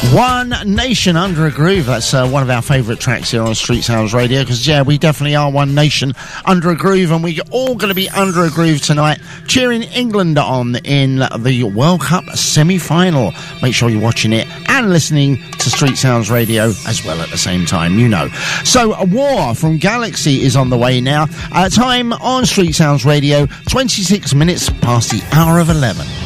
One Nation, Under a Groove. That's one of our favourite tracks here on Street Sounds Radio, because, yeah, we definitely are One Nation, Under a Groove, and we're all going to be under a groove tonight, cheering England on in the World Cup semi-final. Make sure you're watching it and listening to Street Sounds Radio as well at the same time, you know. So, War from Galaxy is on the way now. Time on Street Sounds Radio, 26 minutes past the hour of 11.